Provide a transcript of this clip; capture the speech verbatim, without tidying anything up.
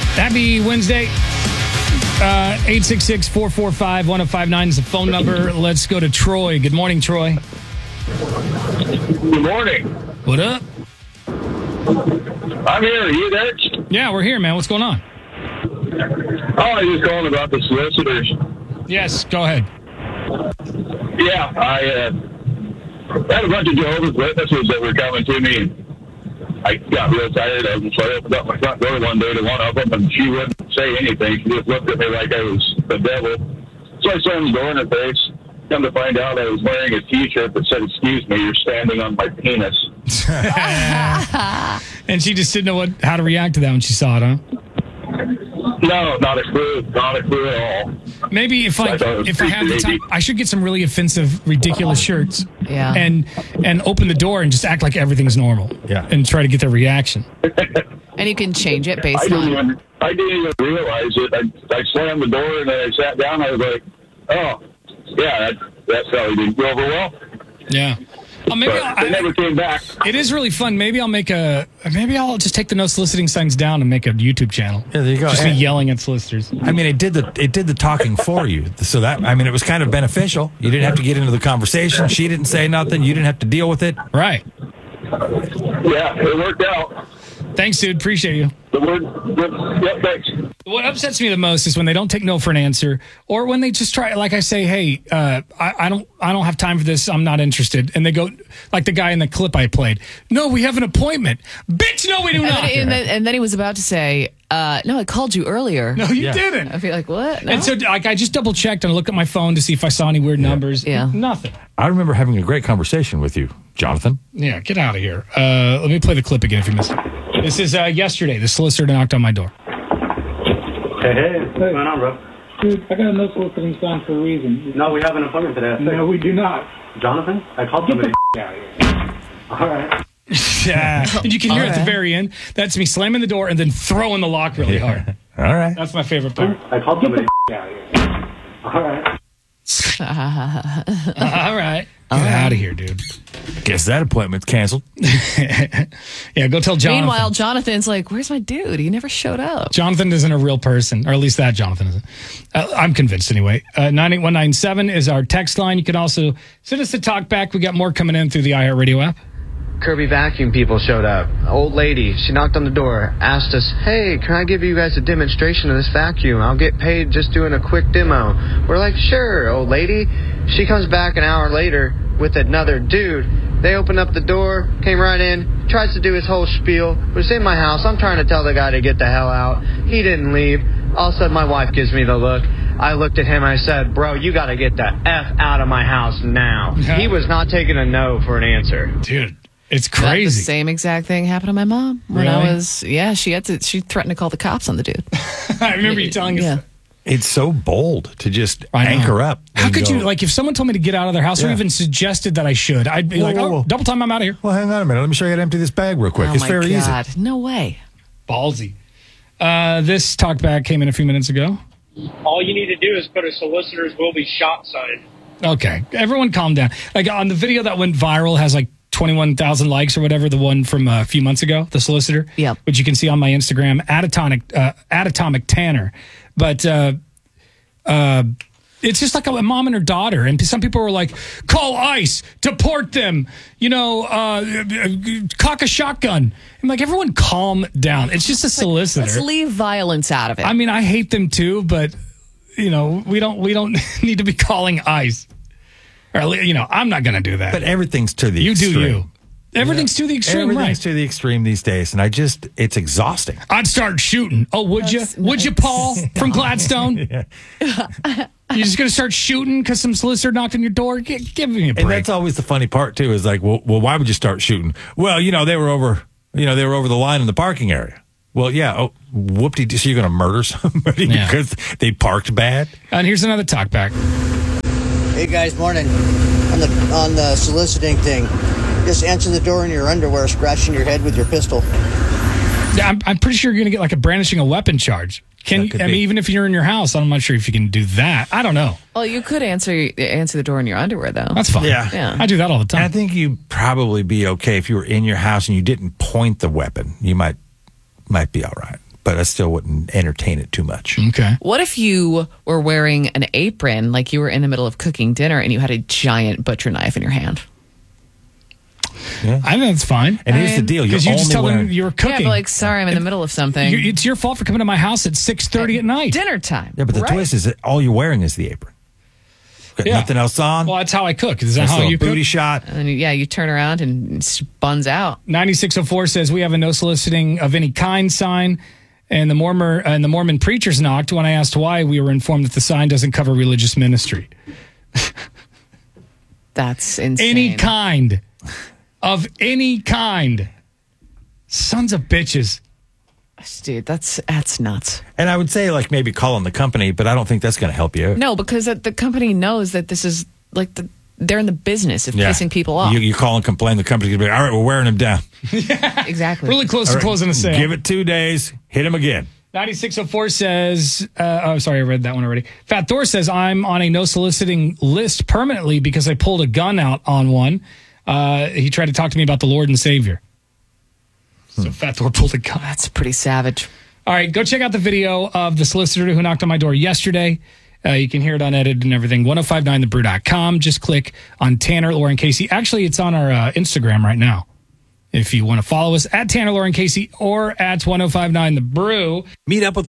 Happy Wednesday. Uh, eight six six, four four five, one oh five nine is the phone number. Let's go to Troy. Good morning, Troy. Good morning. What up? I'm here. Are you there? Yeah, we're here, man. What's going on? Oh, I was just calling about the solicitors. Yes, go ahead. Yeah, I uh, had a bunch of Jehovah's Witnesses that were coming to me. I got real tired of them, so I opened up my front door one day to one of them, and she wouldn't say anything. She just looked at me like I was the devil. So I slammed the door in her face. Come to find out, I was wearing a T-shirt that said, "Excuse me, you're standing on my penis." And she just didn't know what how to react to that when she saw it, huh? No, not a clue. Not a clue at all. Maybe if I, I if I had the time, I should get some really offensive, ridiculous shirts. Yeah. And and open the door and just act like everything's normal. Yeah. And try to get their reaction. And you can change it based I didn't, on... even, I didn't even realize it. I, I slammed the door, and then I sat down. I was like, oh, yeah, that, that probably didn't go over well. Yeah. Oh, maybe But I'll, they never I, came back. it is really fun. Maybe I'll make a. Maybe I'll just take the no soliciting signs down and make a YouTube channel. Yeah, there you go. Just me And- yelling at solicitors. I mean, it did the it did the talking for you. So that I mean, it was kind of beneficial. You didn't have to get into the conversation. She didn't say nothing. You didn't have to deal with it. Right. Yeah, it worked out. Thanks, dude. Appreciate you. The word, the, yep, thanks. What upsets me the most is when they don't take no for an answer, or when they just try. Like I say, hey, uh, I, I don't, I don't have time for this. I'm not interested. And they go, like the guy in the clip I played. No, we have an appointment. Bitch, no, we do And not. then, and, then, and then he was about to say, uh, no, I called you earlier. No, you Yeah. didn't. I feel like, what? No? And so, like, I just double checked and I looked at my phone to see if I saw any weird numbers. Yeah. Nothing. I remember having a great conversation with you, Jonathan. Yeah, get out of here. Uh, let me play the clip again if you missed it. This is uh, yesterday. The solicitor knocked on my door. Hey, hey, what's going on, bro? Dude, I got a no soliciting sign for a reason. No, we have an appointment today. at six. No, we do not. Jonathan, I called Get somebody. the f- out of here. All right. Yeah. And you can hear All at the right. very end, that's me slamming the door and then throwing the lock really hard. All right. That's my favorite part. I called Get somebody. the f- out of here. All right. All right. Get out of here, dude. Guess that appointment's canceled. Yeah, go tell Jonathan. Meanwhile, Jonathan's like, where's my dude? He never showed up. Jonathan isn't a real person, or at least that Jonathan isn't. Uh, I'm convinced anyway. Uh, nine eight one nine seven is our text line. You can also send us a talk back. We got more coming in through the iHeartRadio app. Kirby Vacuum people showed up. Old lady, she knocked on the door, asked us, hey, can I give you guys a demonstration of this vacuum? I'll get paid just doing a quick demo. We're like, sure, old lady. She comes back an hour later with another dude. They open up the door, came right in, tries to do his whole spiel. Was in my house. I'm trying to tell the guy to get the hell out. He didn't leave. All of a sudden, my wife gives me the look. I looked at him. I said, bro, you got to get the F out of my house now. He was not taking a no for an answer. Dude, it's That- The crazy. same exact thing happened to my mom when Really? I was, yeah, she had to, she threatened to call the cops on the dude. I remember you telling us. Yeah. that. It's so bold to just I know. anchor up. How and could go, you, like, if someone told me to get out of their house or Yeah. even suggested that I should, I'd be Whoa, like, whoa, oh, whoa. double time, I'm out of here. Well, hang on a minute. Let me show you how to empty this bag real quick. Oh it's my very God. easy. No way. Ballsy. Uh, this talkback came in a few minutes ago. All you need to do is put a solicitor's will be shot sign. Okay, everyone calm down. Like on the video that went viral has like twenty-one thousand likes or whatever, the one from a few months ago, the solicitor, Yep. which you can see on my Instagram, at Atomic, uh, at Atomic Tanner. But uh, uh, it's just like a mom and her daughter. And some people were like, call ICE, deport them, you know, uh, cock a shotgun. I'm like, everyone calm down. It's just a solicitor. Let's leave violence out of it. I mean, I hate them too, but you know, we don't we don't need to be calling ICE. Or you know, I'm not going to do that. But everything's to the you extreme. do you. Everything's to the extreme, Everything's right? to the extreme these days, and I just, it's exhausting. I'd start shooting. Oh, would you? That's Would you, nuts. Paul from Gladstone? Yeah. You're just going to start shooting because some solicitor knocked on your door? G- give me a And break. that's always the funny part too. Is like, well, well, why would you start shooting? Well, you know, they were over, you know, they were over the line in the parking area. Well, yeah. Oh, whoop-de-doo. So you're going to murder somebody Yeah. because they parked bad? And here's another talk back. Hey guys, morning. On the on the soliciting thing, just answer the door in your underwear, scratching your head with your pistol. Yeah, I'm, I'm pretty sure you're going to get like a brandishing a weapon charge. Can That you, could I be. mean, even if you're in your house, I'm not sure if you can do that. I don't know. well, you could answer answer the door in your underwear, though. That's fine. Yeah. Yeah. I do that all the And I time. think you'd probably be okay if you were in your house and you didn't point the weapon. You might might be all right. but I still wouldn't entertain it too much. Okay. What if you were wearing an apron, like you were in the middle of cooking dinner, and you had a giant butcher knife in your hand? Yeah. I think that's fine. And here's the deal: Because you're you just only tell them wearing. you were cooking. Yeah, but like, sorry, I'm in the middle of something. You- it's your fault for coming to my house at six thirty at night. Dinner time. Yeah, but the Right. twist is that all you're wearing is the apron. Got Yeah. nothing else on. Well, that's how I cook. Is that Nice how little you cook? booty shot. And then, yeah, you turn around and it buns out. ninety-six oh four says we have a no soliciting of any kind sign, and the Mormon and the Mormon preachers knocked. When I asked why, we were informed that the sign doesn't cover religious ministry. That's insane. Any kind of any kind. Sons of bitches. Dude, that's that's nuts. And I would say, like, maybe calling the company, but I don't think that's going to help you. No, because the company knows that this is like the, they're in the business of Yeah. pissing people off. You, you call and complain, the company's going to be, all right, we're wearing him down. Exactly. Really close All to right, closing the sale. Give it two days, hit him again. ninety-six oh four says, uh, oh, sorry, I read that one already. Fat Thor says, I'm on a no soliciting list permanently because I pulled a gun out on one. Uh, he tried to talk to me about the Lord and Savior. So Hmm. Fat Thor pulled a gun. That's pretty savage. All right, go check out the video of the solicitor who knocked on my door yesterday. Uh, you can hear it unedited and everything. ten fifty-nine the brew dot com. Just click on Tanner, Lauren, Casey. Actually, it's on our uh, Instagram right now. If you want to follow us at Tanner, Lauren, Casey, or at ten fifty-nine the brew. Meet up with